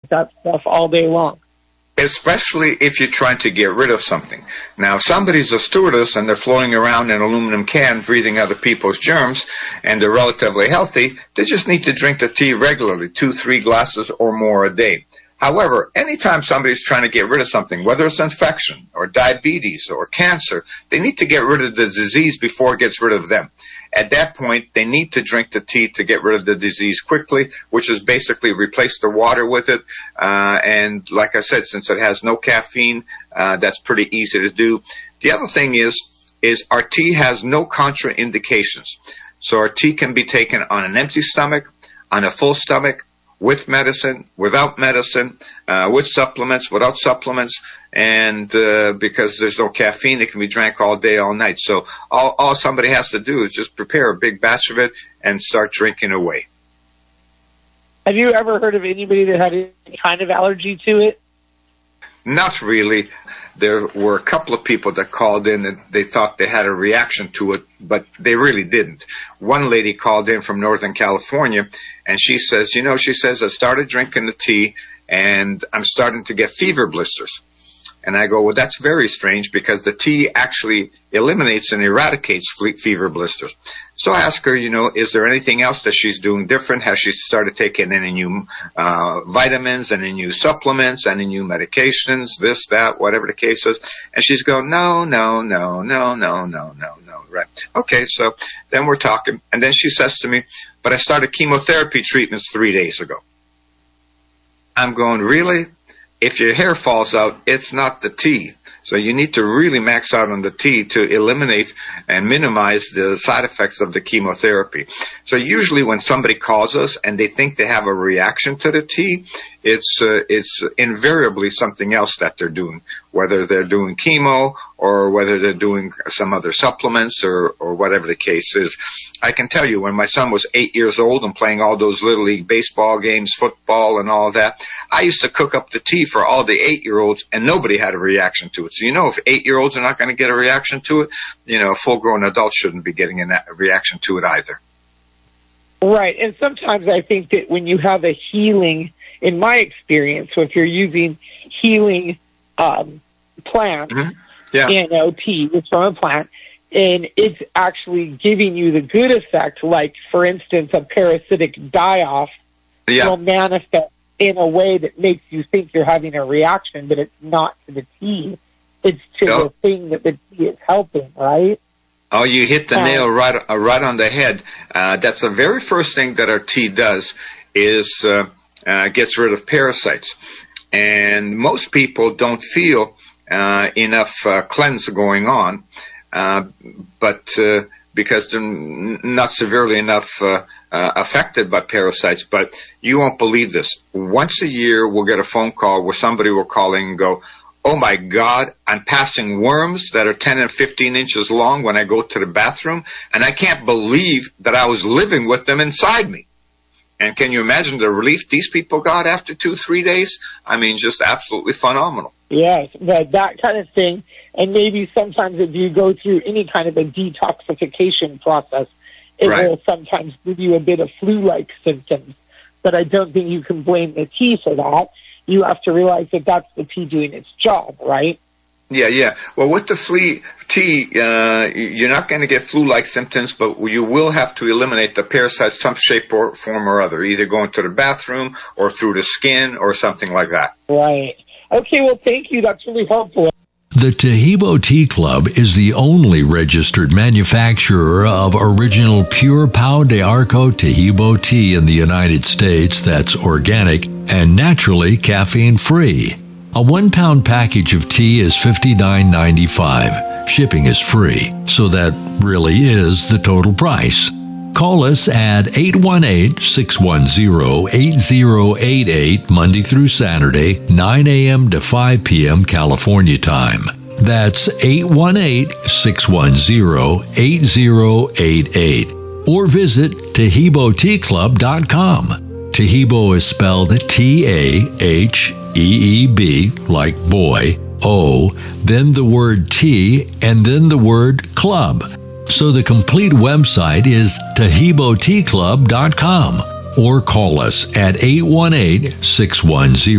that stuff all day long. Especially if you're trying to get rid of something. Now, if somebody's a stewardess and they're floating around in an aluminum can breathing other people's germs and they're relatively healthy, they just need to drink the tea regularly, 2-3 glasses or more a day. However, anytime somebody's trying to get rid of something, whether it's infection or diabetes or cancer, they need to get rid of the disease before it gets rid of them. At that point, they need to drink the tea to get rid of the disease quickly, which is basically replace the water with it. And like I said, since it has no caffeine, that's pretty easy to do. The other thing is our tea has no contraindications. So our tea can be taken on an empty stomach, on a full stomach, with medicine, without medicine, with supplements, without supplements, and because there's no caffeine, it can be drank all day, all night. So all somebody has to do is just prepare a big batch of it and start drinking away. Have you ever heard of anybody that had any kind of allergy to it? Not really. There were a couple of people that called in and they thought they had a reaction to it, but they really didn't. One lady called in from Northern California, and she says, I started drinking the tea, and I'm starting to get fever blisters. And I go, well, that's very strange because the tea actually eliminates and eradicates fever blisters. So I ask her, is there anything else that she's doing different? Has she started taking any new vitamins, any new supplements, any new medications, this, that, whatever the case is? And she's going, no. Right. Okay, so then we're talking. And then she says to me, but I started chemotherapy treatments 3 days ago. I'm going, really? If your hair falls out, it's not the tea. So you need to really max out on the tea to eliminate and minimize the side effects of the chemotherapy. So usually when somebody calls us and they think they have a reaction to the tea, it's invariably something else that they're doing, whether they're doing chemo or whether they're doing some other supplements or whatever the case is. I can tell you when my son was 8 years old and playing all those Little League baseball games, football and all that, I used to cook up the tea for all the 8-year-olds and nobody had a reaction to it. So if 8-year-olds are not going to get a reaction to it, a full-grown adult shouldn't be getting a reaction to it either. Right, and sometimes I think that when you have a healing, in my experience, so if you're using healing plants, tea, it's from a plant, and it's actually giving you the good effect, like, for instance, a parasitic die-off will manifest in a way that makes you think you're having a reaction, but it's not to the tea. It's to the thing that the tea is helping, right? Oh, you hit the nail right on the head. That's the very first thing that our tea does is gets rid of parasites. And most people don't feel enough cleanse going on, but because they're not severely enough affected by parasites. But you won't believe this. Once a year, we'll get a phone call where somebody will call in and go, oh, my God, I'm passing worms that are 10 and 15 inches long when I go to the bathroom, and I can't believe that I was living with them inside me. And can you imagine the relief these people got after 2-3 days? I mean, just absolutely phenomenal. Yes, but that kind of thing, and maybe sometimes if you go through any kind of a detoxification process, it will sometimes give you a bit of flu-like symptoms. But I don't think you can blame the tea for that. You have to realize that that's the tea doing its job, right? Yeah. Well, with the tea, you're not going to get flu-like symptoms, but you will have to eliminate the parasites some shape or form or other, either going to the bathroom or through the skin or something like that. Right. Okay, well, thank you. That's really helpful. The Taheebo Tea Club is the only registered manufacturer of original Pure Pau de Arco Taheebo tea in the United States that's organic and naturally caffeine-free. A 1 pound package of tea is $59.95. Shipping is free, so that really is the total price. Call us at 818-610-8088 Monday through Saturday, 9 a.m. to 5 p.m. California time. That's 818-610-8088. Or visit TaheeboTeaClub.com. Taheebo is spelled T-A-H-E-E-B, like boy, O, then the word tea, and then the word club. So the complete website is TaheeboTeaClub.com. Or call us at 818-610